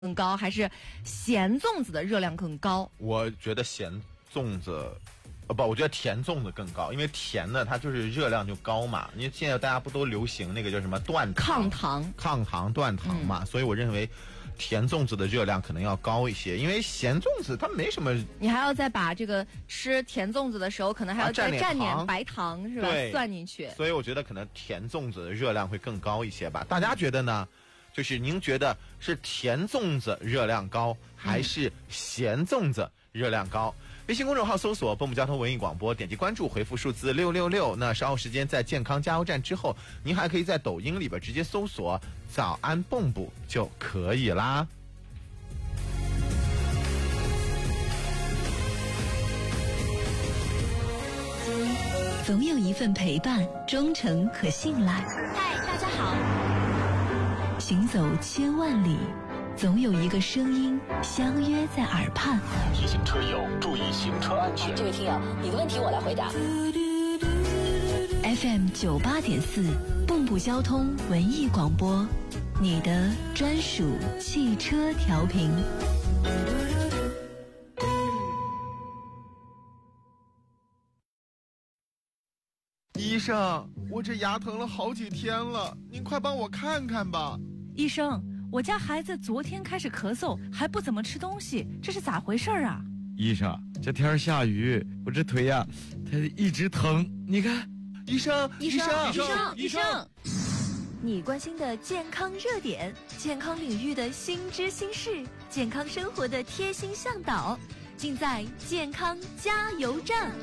更高，还是咸粽子的热量更高？ 我觉得咸粽子，我觉得甜粽子更高，因为甜的它就是热量就高嘛。因为现在大家不都流行那个叫什么抗糖断糖嘛，所以我认为甜粽子的热量可能要高一些，因为咸粽子它没什么。 你还要再把这个吃甜粽子的时候，可能还要再蘸点白糖，是吧？算进去。 所以我觉得可能甜粽子的热量会更高一些吧。大家觉得呢？就是您觉得是甜粽子热量高，还是咸粽子热量高？微信公众号搜索蚌埠交通文艺广播，点击关注，回复数字666。那稍后时间在健康加油站之后，您还可以在抖音里边直接搜索早安蚌埠就可以啦。 总有一份陪伴，忠诚和信赖。 嗨，大家好。 行走千万里，总有一个声音相约在耳畔。 提醒车友注意行车安全。 这位听友，你的问题我来回答。 FM 98.4，蚌埠交通文艺广播，你的专属汽车调频。 医生，我这牙疼了好几天了，您快帮我看看吧。 医生，我家孩子昨天开始咳嗽，还不怎么吃东西，这是咋回事啊？ 医生，这天下雨，我这腿呀，它一直疼。你看， 医生， 你关心的健康热点，健康领域的新知新事，健康生活的贴心向导，尽在健康加油站。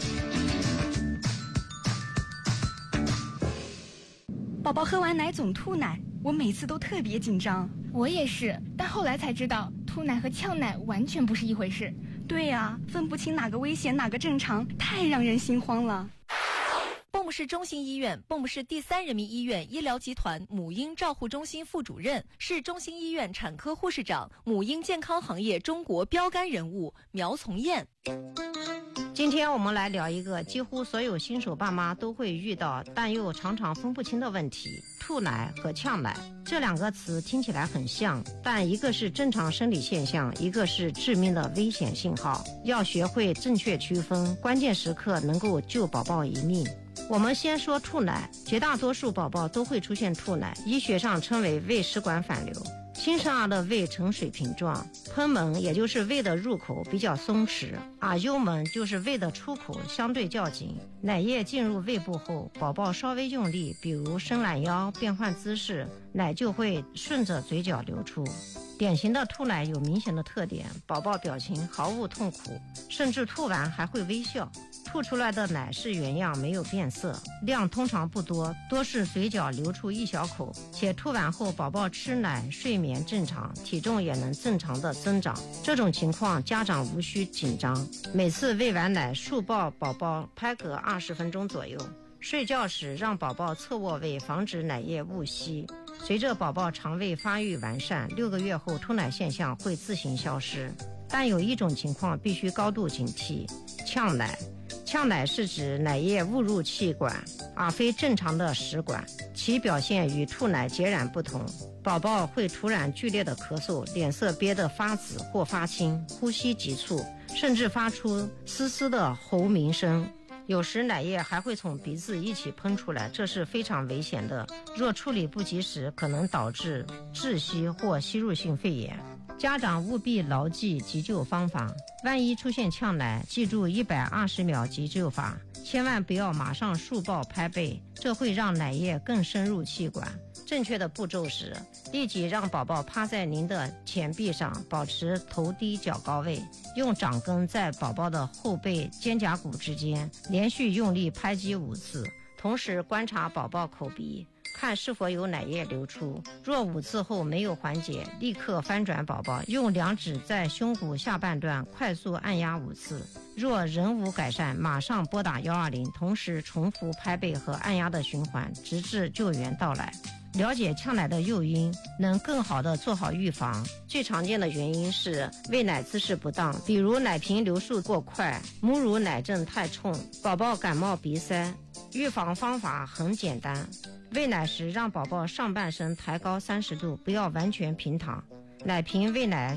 宝宝喝完奶总吐奶，我每次都特别紧张。 我也是，但后来才知道吐奶和呛奶完全不是一回事。 对呀，分不清哪个危险哪个正常，太让人心慌了。 蚌埠市中心医院、蚌埠市第3人民医院医疗集团母婴照护中心副主任，市中心医院产科护士长，母婴健康行业中国标杆人物苗从艳。 今天我们来聊一个几乎所有新手爸妈都会遇到，但又常常分不清的问题：吐奶和呛奶。这两个词听起来很像，但一个是正常生理现象，一个是致命的危险信号。要学会正确区分，关键时刻能够救宝宝一命。我们先说吐奶，绝大多数宝宝都会出现吐奶，医学上称为胃食管反流。新生儿的胃呈水平状，喷门也就是胃的入口比较松弛，而幽门就是胃的出口相对较紧。奶液进入胃部后，宝宝稍微用力，比如伸懒腰、变换姿势，奶就会顺着嘴角流出。典型的吐奶有明显的特点，宝宝表情毫无痛苦，甚至吐完还会微笑。吐出来的奶是原样，没有变色，量通常不多，多是嘴角流出一小口，且吐完后宝宝吃奶、睡眠正常，体重也能正常的增长。这种情况家长无需紧张，每次喂完奶竖抱宝宝拍嗝20分钟左右，睡觉时让宝宝侧卧位，防止奶液误吸。随着宝宝肠胃发育完善，6个月后吐奶现象会自行消失。但有一种情况必须高度警惕，呛奶。呛奶是指奶液误入气管，而非正常的食管，其表现与吐奶截然不同。宝宝会突然剧烈的咳嗽，脸色憋得发紫或发青，呼吸急促，甚至发出嘶嘶的喉鸣声。有时奶液还会从鼻子一起喷出来，这是非常危险的，若处理不及时，可能导致窒息或吸入性肺炎。家长务必牢记急救方法，万一出现呛奶，记住120秒急救法，千万不要马上竖抱拍背，这会让奶液更深入气管。正确的步骤是，立即让宝宝趴在您的前臂上，保持头低脚高位，用掌根在宝宝的后背肩胛骨之间连续用力拍击5次，同时观察宝宝口鼻，看是否有奶液流出。若5次后没有缓解，立刻翻转宝宝，用2指在胸骨下半段快速按压5次。若仍无改善，马上拨打120，同时重复拍背和按压的循环，直至救援到来。了解呛奶的诱因，能更好地做好预防。最常见的原因是喂奶姿势不当，比如奶瓶流速过快，母乳奶阵太冲，宝宝感冒鼻塞。预防方法很简单，喂奶时让宝宝上半身抬高30度，不要完全平躺， 奶瓶喂奶